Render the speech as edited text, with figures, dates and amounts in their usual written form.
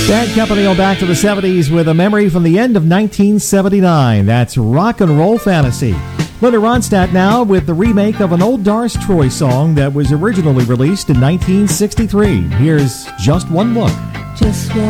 Bad Company on Back to the 70s with a memory from the end of 1979. That's Rock and Roll Fantasy. Linda Ronstadt now with the remake of an old Doris Troy song that was originally released in 1963. Here's Just One Look. Just one